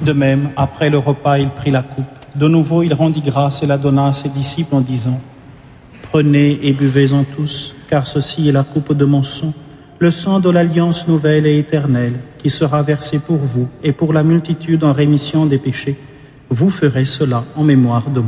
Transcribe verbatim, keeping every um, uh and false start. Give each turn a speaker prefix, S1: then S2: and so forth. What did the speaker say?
S1: De même, après le repas, il prit la coupe. De nouveau, il rendit grâce et la donna à ses disciples en disant : « Prenez et buvez-en tous, car ceci est la coupe de mon sang, le sang de l'alliance nouvelle et éternelle, qui sera versé pour vous et pour la multitude en rémission des péchés. Vous ferez cela en mémoire de moi. »